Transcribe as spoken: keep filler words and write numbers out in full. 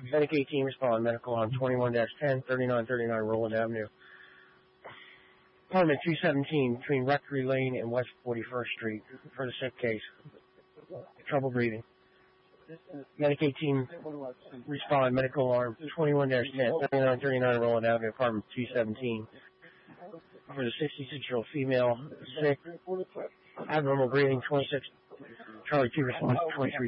Medicaid team respond. Medical on twenty-one dash ten, thirty-nine thirty-nine Roland Avenue. Apartment two seventeen between Rectory Lane and West forty-first Street for the sick case. Trouble breathing. Medicaid team respond. Medical alarm twenty-one dash ten, thirty-nine thirty-nine Roland Avenue, apartment two seventeen. For the sixty-six-year-old female, sick, abnormal breathing, twenty-six. Charlie two responds, twenty-three